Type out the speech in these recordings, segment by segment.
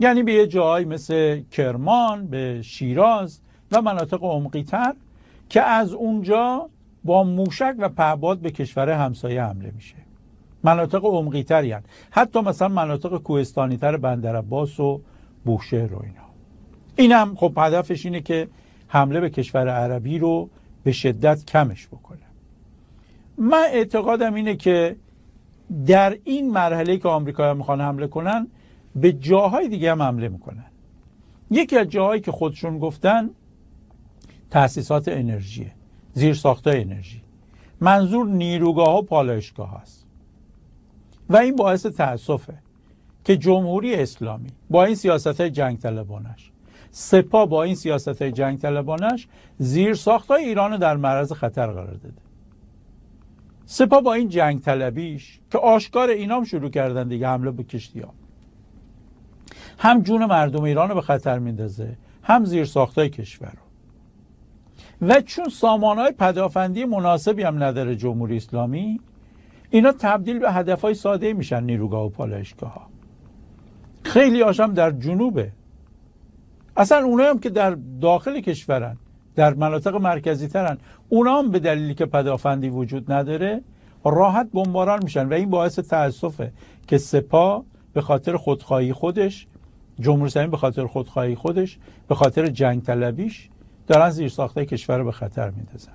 یعنی به یه جایی مثل کرمان، به شیراز و مناطق عمقی‌تر که از اونجا با موشک و پهپاد به کشور همسایه حمله میشه. مناطق عمقی‌تری هستند، حتی مثلا مناطق کوهستانی‌تر بندرعباس و بوشهر و اینا. اینم خب هدفش اینه که حمله به کشور عربی رو به شدت کمش بکنه. من اعتقادم اینه که در این مرحله که آمریکایی‌ها میخوان حمله کنن، به جاهای دیگه هم حمله میکنن. یکی از جاهایی که خودشون گفتن تأسیسات انرژیه، زیرساخت‌های انرژی. منظور نیروگاه و پالایشگاه هست. و این باعث تأسفه که جمهوری اسلامی با این سیاست‌های جنگ طلبانش، سپاه با این سیاست‌های جنگ طلبانش، زیرساخت‌های ایران رو در معرض خطر قرار داده. سپاه با این جنگ طلبیش که آشکار اینام شروع کردن دیگه حمله به کشتی‌ها، هم جون مردم ایران رو به خطر میندازه، هم زیرساخت‌های کشور رو. و چون سامانه‌های پدافندی مناسبی هم نداره جمهوری اسلامی، اینا تبدیل به هدفهای ساده میشن، نیروگاه و پالایشگاه ها. خیلی هاشم در جنوبه. اصلا اونایی هم که در داخل کشورن، در مناطق مرکزی ترن، اونا هم به دلیلی که پدافندی وجود نداره راحت بمباران میشن. و این باعث تأسفه که سپاه به خاطر خودخواهی خودش، جمهوری اسلامی به خاطر خودخواهی خودش، به خاطر جنگ طلبیش دارن زیرساخت‌های کشور رو به خطر میندازن.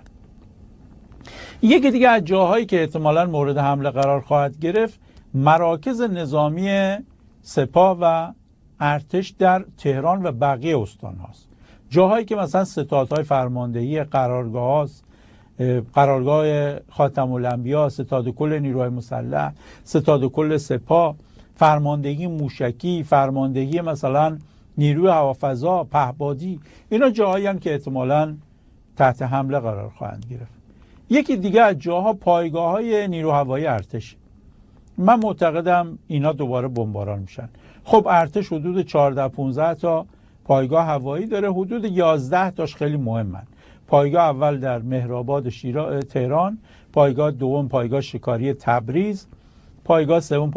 یکی دیگه از جاهایی که احتمالاً مورد حمله قرار خواهد گرفت، مراکز نظامی سپاه و ارتش در تهران و بقیه استان هاست. جاهایی که مثلا ستادهای فرماندهی، قرارگاه هاست، قرارگاه خاتم الانبیا، ستاد کل نیروهای مسلح، ستاد کل سپاه، فرماندهی موشکی، فرماندهی مثلا نیروی هوافضا، پهپادی، اینا جاهایی هستند که احتمالاً تحت حمله قرار خواهند گرفت. یکی دیگه از جاها پایگاه‌های نیرو هوایی ارتش. من معتقدم اینا دوباره بمباران میشن. خب ارتش حدود 14-15 تا پایگاه هوایی داره، حدود 11 تاش خیلی مهمن. پایگاه اول در مهرآباد تهران، پایگاه دوم پایگاه شکاری تبریز، پایگاه سوم